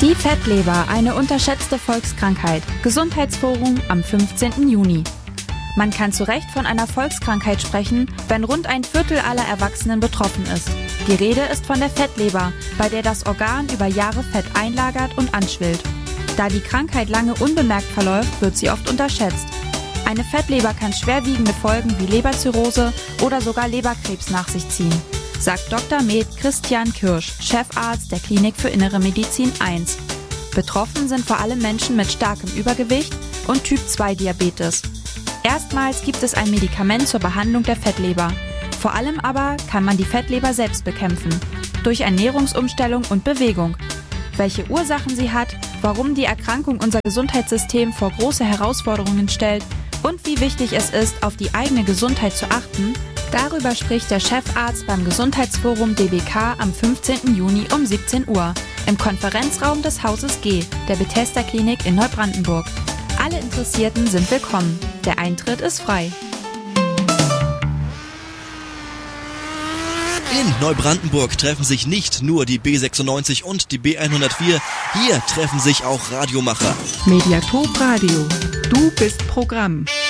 Die Fettleber, eine unterschätzte Volkskrankheit. Gesundheitsforum am 15. Juni. Man kann zu Recht von einer Volkskrankheit sprechen, wenn rund ein Viertel aller Erwachsenen betroffen ist. Die Rede ist von der Fettleber, bei der das Organ über Jahre Fett einlagert und anschwillt. Da die Krankheit lange unbemerkt verläuft, wird sie oft unterschätzt. Eine Fettleber kann schwerwiegende Folgen wie Leberzirrhose oder sogar Leberkrebs nach sich ziehen, sagt Dr. med. Christian Kirsch, Chefarzt der Klinik für Innere Medizin 1. Betroffen sind vor allem Menschen mit starkem Übergewicht und Typ-2-Diabetes. Erstmals gibt es ein Medikament zur Behandlung der Fettleber. Vor allem aber kann man die Fettleber selbst bekämpfen, durch Ernährungsumstellung und Bewegung. Welche Ursachen sie hat, warum die Erkrankung unser Gesundheitssystem vor große Herausforderungen stellt und wie wichtig es ist, auf die eigene Gesundheit zu achten, darüber spricht der Chefarzt beim Gesundheitsforum DBK am 15. Juni um 17 Uhr im Konferenzraum des Hauses G, der Bethesda Klinik in Neubrandenburg. Alle Interessierten sind willkommen. Der Eintritt ist frei. In Neubrandenburg treffen sich nicht nur die B96 und die B104, hier treffen sich auch Radiomacher. Mediatop Radio. Du bist Programm.